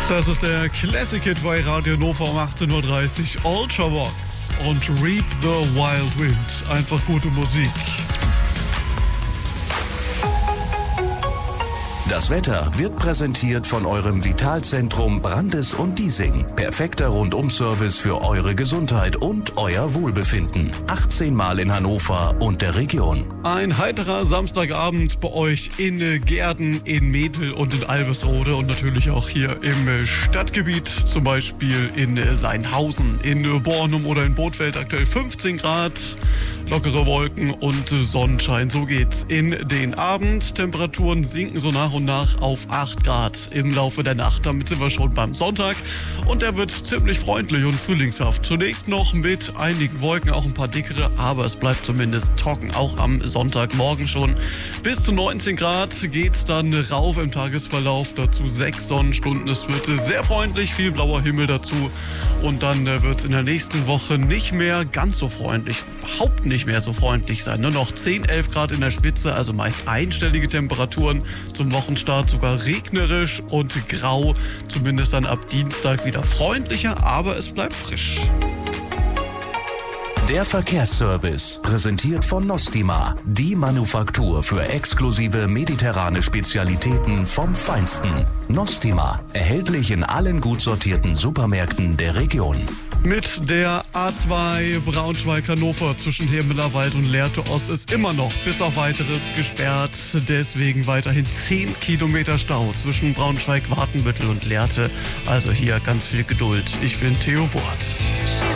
Das ist der Classic Hit bei Radio Hannover um 18.30 Uhr. Ultravox und Reap the Wild Wind. Einfach gute Musik. Das Wetter wird präsentiert von eurem Vitalzentrum Brandes und Diesing. Perfekter Rundum-Service für eure Gesundheit und euer Wohlbefinden. 18 Mal in Hannover und der Region. Ein heiterer Samstagabend bei euch in Gehrden, in Metel und in Albesrode und natürlich auch hier im Stadtgebiet, zum Beispiel in Leinhausen, in Bornum oder in Bothfeld. Aktuell 15 Grad, lockere Wolken und Sonnenschein. So geht's in den Abend. Temperaturen sinken so nach und nach auf 8 Grad im Laufe der Nacht. Damit sind wir schon beim Sonntag und der wird ziemlich freundlich und frühlingshaft. Zunächst noch mit einigen Wolken, auch ein paar dickere, aber es bleibt zumindest trocken, auch am Sonntagmorgen schon. Bis zu 19 Grad geht's dann rauf im Tagesverlauf, dazu 6 Sonnenstunden. Es wird sehr freundlich, viel blauer Himmel dazu und dann wird es in der nächsten Woche nicht mehr ganz so freundlich, überhaupt nicht mehr so freundlich sein. Nur noch 10, 11 Grad in der Spitze, also meist einstellige Temperaturen zum Wochenstart, sogar regnerisch und grau, zumindest dann ab Dienstag wieder freundlicher, aber es bleibt frisch. Der Verkehrsservice, präsentiert von Nostima, die Manufaktur für exklusive mediterrane Spezialitäten vom Feinsten. Nostima, erhältlich in allen gut sortierten Supermärkten der Region. Mit der A2 Braunschweig-Hannover zwischen Hirmlerwald und Lehrte Ost ist immer noch bis auf Weiteres gesperrt. Deswegen weiterhin 10 Kilometer Stau zwischen Braunschweig, Wartenbüttel und Lehrte. Also hier ganz viel Geduld. Ich bin Theo Wort.